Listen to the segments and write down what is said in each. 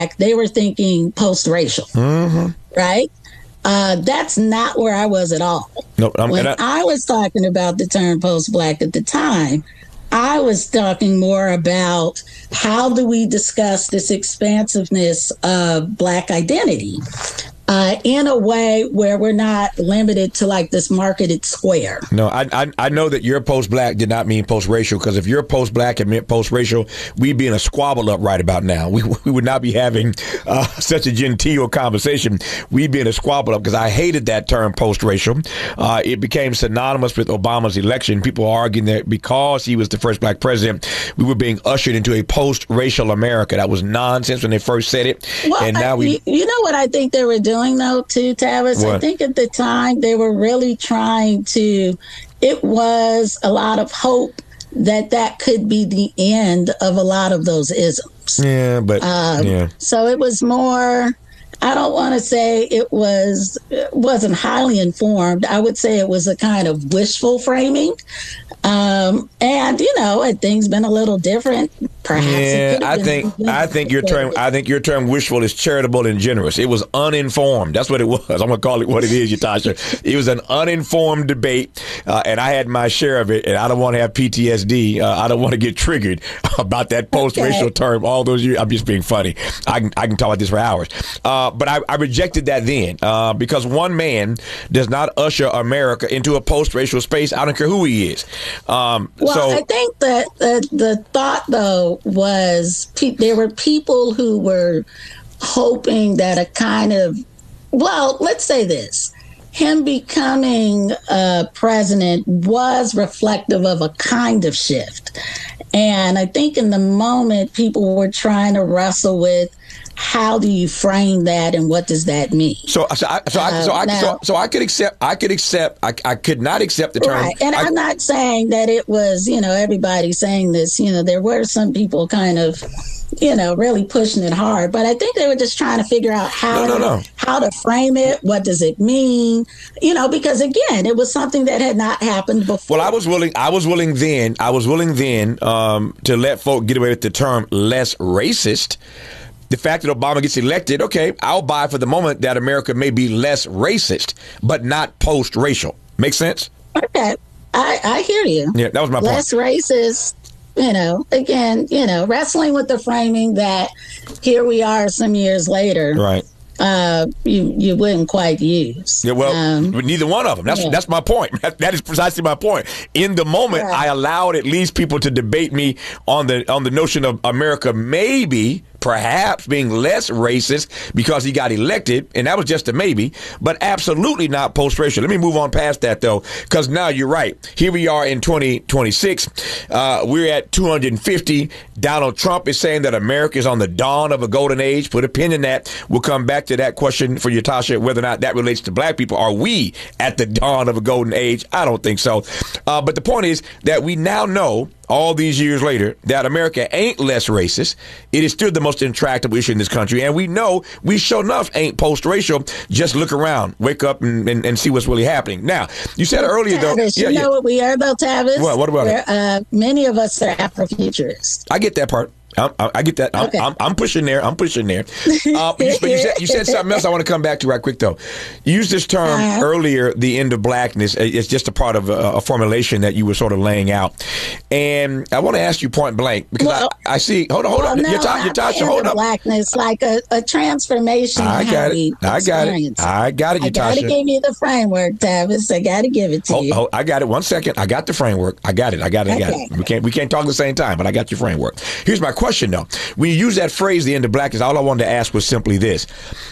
they were thinking post-racial, right? That's not where I was at all. No, when I was talking about the term post-black at the time, I was talking more about how do we discuss this expansiveness of Black identity in a way where we're not limited to like this marketed square. No, I know that your post-black did not mean post-racial, because if you're post-black and meant post-racial, we'd be in a squabble up right about now. We would not be having such a genteel conversation. We'd be in a squabble up, because I hated that term post-racial. It became synonymous with Obama's election. People are arguing that because he was the first Black president, we were being ushered into a post-racial America. That was nonsense when they first said it. Well, and now you know what I think they were doing though too, Tavis? What? I think at the time they were really trying to, it was a lot of hope that could be the end of a lot of those isms. Yeah, but so it was more, I don't want to say it wasn't highly informed. I would say it was a kind of wishful framing. And you know, had things been a little different, perhaps. Yeah, I think your term wishful is charitable and generous. It was uninformed. That's what it was. I'm gonna call it what it is, Yatasha. It was an uninformed debate, and I had my share of it. And I don't want to have PTSD. I don't want to get triggered about that post-racial term. All those years, I'm just being funny. I can talk about this for hours. But I rejected that then because one man does not usher America into a post-racial space. I don't care who he is. I think that the thought, though, was there were people who were hoping that a kind of, well, let's say this, him becoming president was reflective of a kind of shift. And I think in the moment, people were trying to wrestle with, how do you frame that, and what does that mean? So I could accept. I could not accept the term. Right, and I'm not saying that it was, everybody saying this. There were some people kind of, really pushing it hard, but I think they were just trying to figure out how to frame it. What does it mean? Because again, it was something that had not happened before. Well, I was willing then to let folk get away with the term less racist. The fact that Obama gets elected, okay, I'll buy for the moment that America may be less racist, but not post-racial. Make sense? Okay. I hear you. Yeah, that was my point. Less racist, again, wrestling with the framing that here we are some years later. Right. You wouldn't quite use. Yeah, well, neither one of them. That's my point. That is precisely my point. In the moment, I allowed at least people to debate me on the notion of America maybe, perhaps being less racist because he got elected, and that was just a maybe, but absolutely not post-racial. Let me move on past that, though, because now you're right. Here we are in 2026. We're at 250. Donald Trump is saying that America is on the dawn of a golden age. Put a pin in that. We'll come back to that question for you, Tasha, whether or not that relates to Black people. Are we at the dawn of a golden age? I don't think so. But the point is that we now know, all these years later, that America ain't less racist. It is still the most intractable issue in this country. And we know we sure enough ain't post-racial. Just look around, wake up and see what's really happening. Now, you said earlier, Tavis, though. You know what we are, though, Tavis? What about it? Many of us are Afrofuturists. I get that part. I get that. Okay. I'm pushing there. But you said something else I want to come back to right quick, though. You used this term earlier, the end of blackness. It's just a part of a formulation that you were sort of laying out. And I want to ask you point blank, because I see. Hold on. No, Yatasha, hold up. Blackness, like a transformation. I got it, Yatasha. I got to give you the framework, Tavis. I got to give it to you. I got it. 1 second. I got the framework. I got it. Okay. We can't talk at the same time, but I got your framework. Here's my question, though. When you use that phrase, the end of blackness, all I wanted to ask was simply this.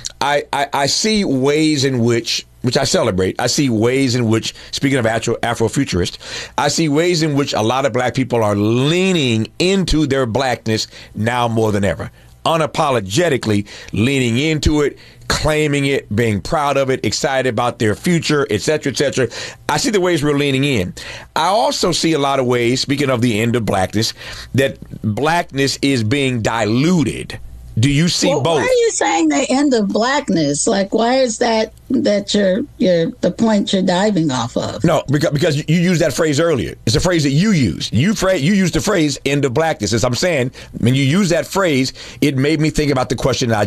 I see ways in which I celebrate. I see ways in which, speaking of Afrofuturist, I see ways in which a lot of Black people are leaning into their blackness now more than ever. Unapologetically leaning into it, claiming it, being proud of it, excited about their future, et cetera, et cetera. I see the ways we're leaning in. I also see a lot of ways, speaking of the end of blackness, that blackness is being diluted Do you see both? Why are you saying the end of blackness? Like, why is that you're the point you're diving off of? No, because you used that phrase earlier. It's a phrase that you used. You used the phrase end of blackness. As I'm saying, when you use that phrase, it made me think about the question that I